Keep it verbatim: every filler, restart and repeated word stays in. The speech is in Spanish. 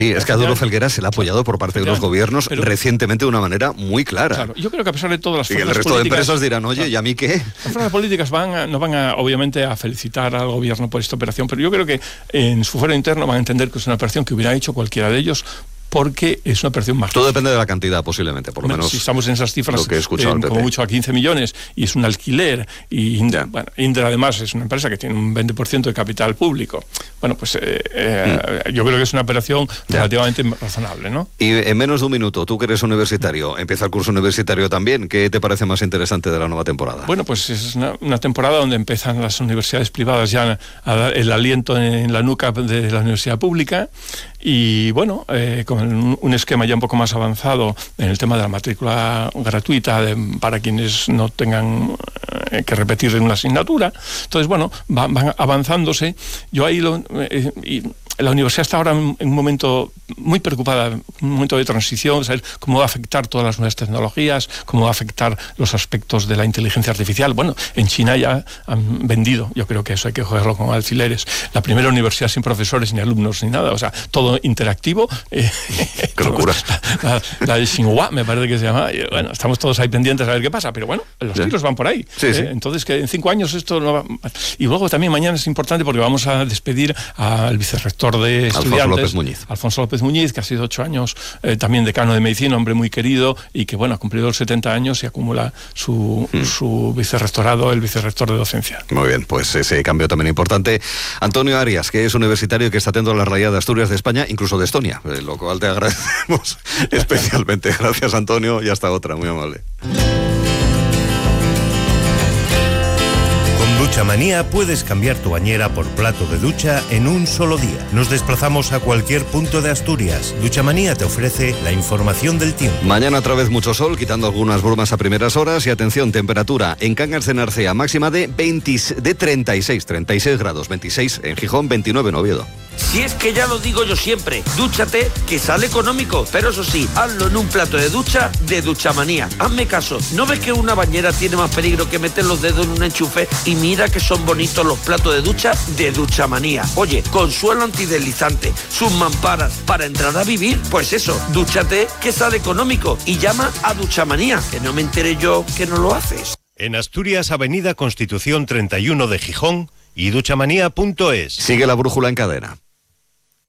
Sí, es que a Arturo Felguera se le ha apoyado por parte de los gobiernos pero, recientemente de una manera muy clara. Claro, yo creo que a pesar de todas las fuerzas políticas... Y el resto políticas, de empresas dirán, oye, claro, ¿y a mí qué? Las fuerzas políticas van a, no van a, obviamente, a felicitar al gobierno por esta operación, pero yo creo que en su fuero interno van a entender que es una operación que hubiera hecho cualquiera de ellos, porque es una operación más. Todo depende de la cantidad, posiblemente, por lo menos. Si estamos en esas cifras, lo que he escuchado eh, como mucho a quince millones, y es un alquiler, y Indra, bueno, Indra además es una empresa que tiene un veinte por ciento de capital público. Bueno, pues eh, eh, mm. yo creo que es una operación ya. relativamente razonable, ¿no? Y en menos de un minuto, tú que eres universitario, empieza el curso universitario también, ¿qué te parece más interesante de la nueva temporada? Bueno, pues es una, una temporada donde empiezan las universidades privadas ya a dar el aliento en la nuca de la universidad pública, y bueno, eh, con un esquema ya un poco más avanzado en el tema de la matrícula gratuita de, para quienes no tengan eh, que repetir en una asignatura. Entonces, bueno, van, van avanzándose. Yo ahí lo... Eh, y, la universidad está ahora en un momento muy preocupada, un momento de transición, saber cómo va a afectar todas las nuevas tecnologías, cómo va a afectar los aspectos de la inteligencia artificial. Bueno, en China ya han vendido, yo creo que eso hay que cogerlo con alfileres, la primera universidad sin profesores ni alumnos ni nada, o sea, todo interactivo. Eh, ¡Qué locura! La, la, la de Xinhua, me parece que se llama, y bueno, estamos todos ahí pendientes a ver qué pasa, pero bueno, los sí. tiros van por ahí. Sí, eh, sí. Entonces, que en cinco años esto no va... Y luego también mañana es importante porque vamos a despedir al vicerrector de estudiantes, Alfonso López Muñiz. Alfonso López Muñiz, que ha sido ocho años eh, también decano de medicina, hombre muy querido, y que bueno, ha cumplido los setenta años y acumula su, mm. su vicerrectorado, el vicerrector de docencia. Muy bien, pues ese cambio también importante. Antonio Arias, que es universitario y que está atento a la realidad de Asturias, de España, incluso de Estonia, eh, lo cual te agradecemos especialmente. Gracias, Antonio, y hasta otra, muy amable. Duchamanía puedes cambiar tu bañera por plato de ducha en un solo día. Nos desplazamos a cualquier punto de Asturias. Duchamanía te ofrece la información del tiempo. Mañana otra vez mucho sol, quitando algunas brumas a primeras horas, y atención, temperatura en Cangas de Narcea máxima de, veinte, de treinta y seis, treinta y seis grados, veintiséis en Gijón, veintinueve en Oviedo. Si es que ya lo digo yo siempre, dúchate, que sale económico, pero eso sí, hazlo en un plato de ducha de Duchamanía. Hazme caso, ¿no ves que una bañera tiene más peligro que meter los dedos en un enchufe? Y mira que son bonitos los platos de ducha de Duchamanía. Oye, con suelo antideslizante, sus mamparas para entrar a vivir, pues eso, dúchate, que sale económico, y llama a Duchamanía, que no me enteré yo que no lo haces. En Asturias, Avenida Constitución treinta y uno de Gijón y duchamanía punto es. Sigue la brújula en cadena.